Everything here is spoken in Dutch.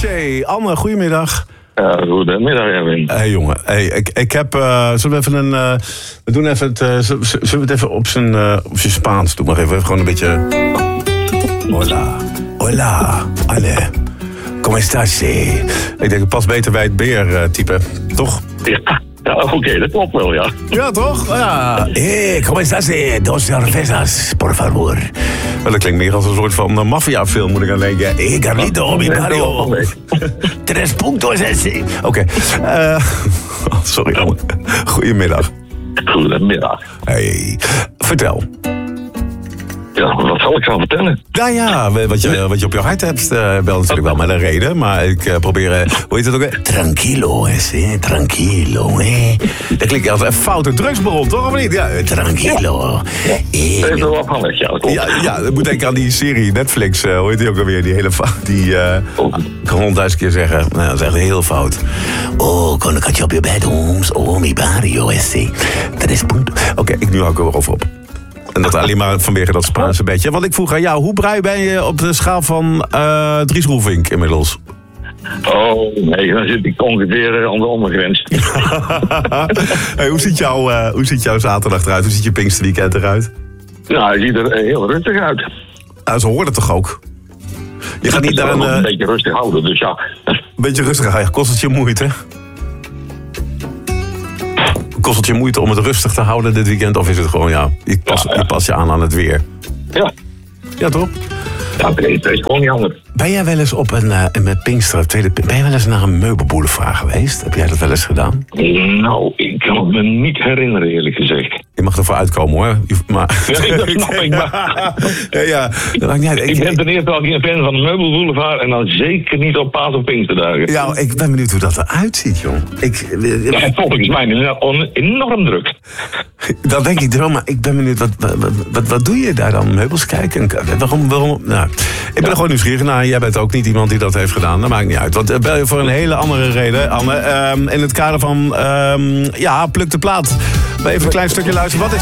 Comestace. Anne, goedemiddag. Goedemiddag, Erwin. Hey jongen, ik heb... zullen we even een... we doen even het... zullen we het even op zijn Spaans doen? Maar even gewoon een beetje... Hola, ale. Comestace. Ik denk, het past beter bij het beer-type, toch? Ja, oké, dat klopt wel, ja. Ja, toch? Ja. Comestace, dos cervezas, por favor. Wel, dat klinkt meer als een soort van maffiafilm, moet ik aan denken. Carlito, mi Mario. 3 puntos ese. Oké. Sorry, Anne. Goedemiddag. Goedemiddag. Hey, vertel. Ja, wat zal ik gaan vertellen? Nou ja, wat je op je hart hebt, wel natuurlijk wel met een reden. Maar ik probeer, hoe heet het ook weer? Tranquilo, tranquilo, Dat klinkt als een foute drugsbron, toch? Of niet? Ja, tranquilo. Even wel afhandig, ja. Ja, ik moet denken aan die serie Netflix, hoe heet die ook alweer? Die hele die ik kan 100.000 keer zeggen. Nou, dat is echt heel fout. Oh, con een op je bed, oh, mi barrio, ese. Oké, nu hou ik er over op. En dat alleen maar vanwege dat Spaanse beetje. Want ik vroeg aan jou, hoe brui ben je op de schaal van Dries Roelvink inmiddels? Oh, nee, dan zit ik ongeveer aan de ondergrens. Hey, hoe ziet jouw zaterdag eruit? Hoe ziet je Pinksterweekend eruit? Nou, het ziet er heel rustig uit. Nou, ze horen het toch ook? Je gaat niet daar een beetje rustig houden, dus ja. Een beetje rustig houden, kost het je moeite? Kost het je moeite om het rustig te houden dit weekend? Of is het gewoon, je past je aan het weer? Ja. Ja, toch? Ja, het is gewoon niet anders. Ben jij wel eens op met Pinkster, ben je wel eens naar een meubelboulevard geweest? Heb jij dat wel eens gedaan? Nou, ik kan het me niet herinneren, eerlijk gezegd. Je mag ervoor uitkomen, hoor. Maar... Ja, dat snap ik, maar... ja, dat maakt niet uit. Ik ben ten eerste al geen fan van de meubelboulevard en dan zeker niet op Paas- of Pinksterdagen. Ja, ik ben benieuwd hoe dat eruit ziet, joh. Ja, volgens mij is enorm druk. Dat denk ik wel, maar ik ben benieuwd, wat doe je daar dan? Meubels kijken? Waarom? Nou, ik ben er gewoon nieuwsgierig naar. Jij bent ook niet iemand die dat heeft gedaan. Dat maakt niet uit. Want bel je voor een hele andere reden, Anne. In het kader van, pluk de plaat. Even een klein stukje luisteren. Wat is